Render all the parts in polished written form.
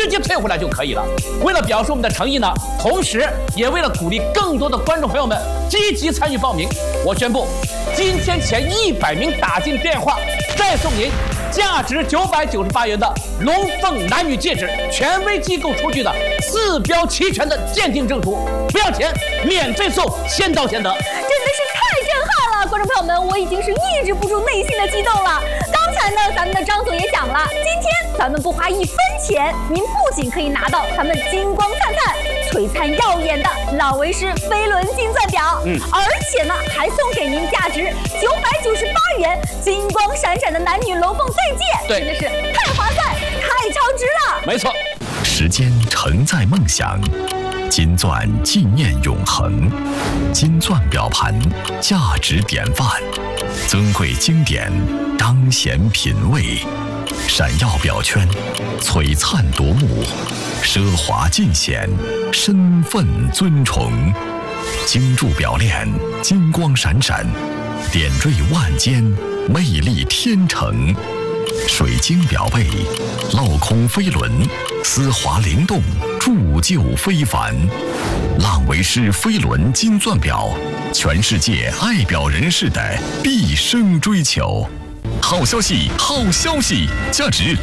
直接退回来就可以了。为了表示我们的诚意呢，同时也为了鼓励更多的观众朋友们积极参与报名，我宣布，今天前100名打进电话，再送您价值998元的龙凤男女戒指，权威机构出具的4标齐全的鉴定证书，不要钱，免费送，先到先得。 真的是太震撼了，观众朋友们，我已经是抑制不住内心的激动了。刚才呢，咱们的张总也讲了，今天咱们不花1分钱，您不仅可以拿到咱们金光灿灿、璀璨耀眼的朗维诗飞轮金钻表，而且呢，还送给您价值998元、金光闪闪的男女龙凤对戒，真的是太划算、太超值了。 没错， 时间承载梦想，金钻纪念永恒，金钻表盘价值典范，尊贵经典彰显品味，闪耀表圈璀璨夺目，奢华尽显身份尊崇，精铸表链金光闪闪，点缀万间魅力天成，水晶表背镂空飞轮丝滑灵动，铸就非凡。朗维诗飞轮金钻表，全世界爱表人士的毕生追求。好消息，好消息！价值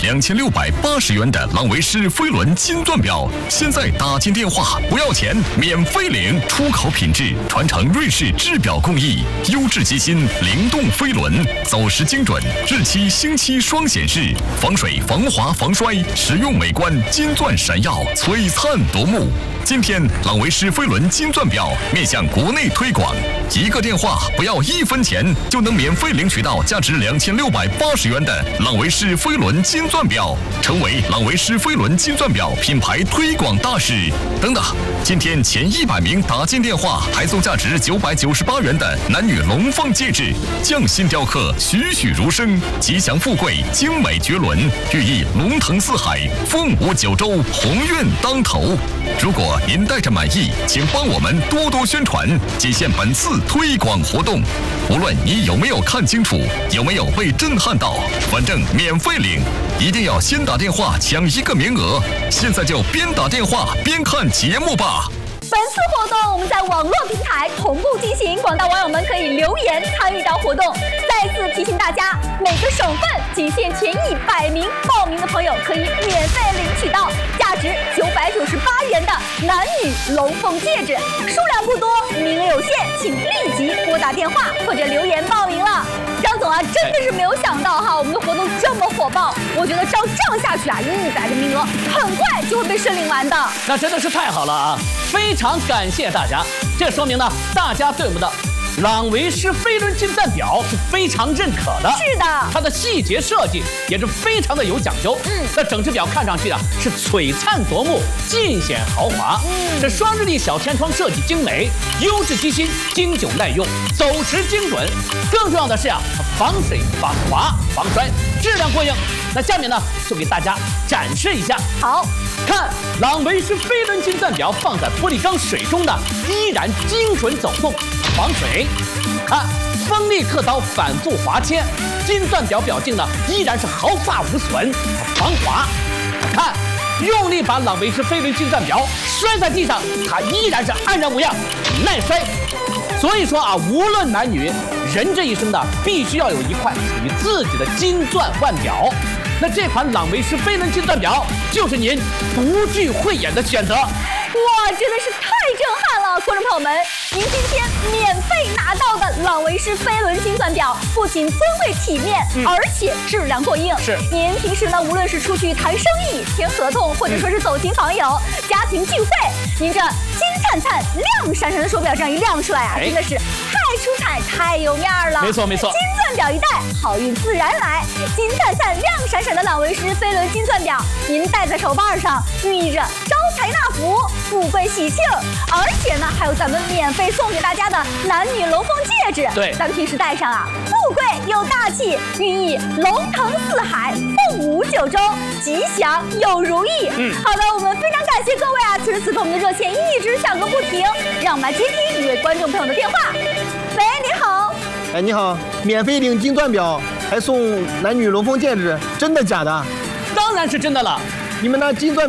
2680元的朗维诗飞轮金钻表，现在打进电话不要钱，免费领，出口品质，传承瑞士制表工艺，优质机芯，灵动飞轮，走时精准，日期星期双显示，防水、防滑、防摔，实用美观，金钻闪耀，璀璨夺目。今天朗维诗飞轮金钻表面向国内推广，一个电话不要1分钱，就能免费领取到价值2680元的朗维诗飞轮金钻表，成为朗维诗飞轮金钻表品牌推广大使。等等，今天前100名打进电话，还送价值998元的男女龙凤戒指，匠心雕刻，栩栩如生，吉祥富贵，精美绝伦，寓意龙腾四海，凤舞九州，鸿运当头。如果您带着满意，请帮我们多多宣传，仅限本次推广活动。无论你有没有看清楚，有没有被震撼到，反正免费领，一定要先打电话抢1个名额。现在就边打电话边看节目吧。 本次活动我们在网络平台同步进行，广大网友们可以留言参与到活动。再次提醒大家，每个省份仅限前100名报名的朋友可以免费领取到价值998元的男女龙凤戒指，数量不多，名额有限，请立即拨打电话或者留言报名了。张总啊，真的是没有想到哈，我们的活动这么火爆，我觉得照这样下去啊，100个名额很快就会被申领完的。 那真的是太好了啊！非常感谢大家，这说明呢，大家对我们的朗维诗飞轮金钻表是非常认可的。 是的， 它的细节设计也是非常的有讲究。那整只表看上去啊是璀璨夺目，尽显豪华。这双日历小天窗设计精美，优质机芯，经久耐用，走时精准。更重要的是啊，防水、防滑、防摔，质量过硬。那下面呢，就给大家展示一下。 好， 看朗维诗飞轮金钻表放在玻璃缸水中的，依然精准走动，防水。看锋利刻刀反复划切，金钻表表径呢依然是毫发无损，防滑。看用力把朗维诗飞轮金钻表摔在地上，它依然是安然无恙，耐摔。所以说啊，无论男女，人这一生呢，必须要有一块属于自己的金钻腕表。那这款朗维诗飞轮金钻表就是您不惧慧眼的选择。 哇，真的是太震撼了！观众朋友们，您今天免费拿到的朗维诗飞轮金钻表，不仅尊贵体面，而且质量过硬。 是， 您平时呢，无论是出去谈生意、签合同，或者说是走亲访友、家庭聚会，您这金灿灿、亮闪闪的手表这样一亮出来啊，真的是太出彩、太有面儿了。 没错没错， 金钻表一戴，好运自然来。金灿灿、亮闪闪的朗维诗飞轮金钻表，您戴在手腕上，寓意着招财纳福、富贵喜庆。而且呢，还有咱们免费送给大家的男女龙凤戒指。 对， 咱们平时戴上啊，富贵又大气，寓意龙腾四海、凤舞九州、吉祥又如意。好的，我们非常感谢各位啊，此时此刻我们的热线一直响个不停，让我们来接听一位观众朋友的电话。喂，你好。 哎，你好，免费领金钻表，还送男女龙凤戒指，真的假的？ 当然是真的了。 你们那金钻